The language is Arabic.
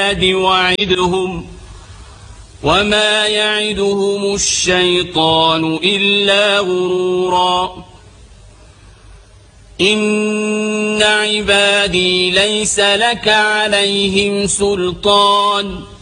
وما يعدهم الشيطان إلا غرورا. إن عبادي ليس لك عليهم سلطان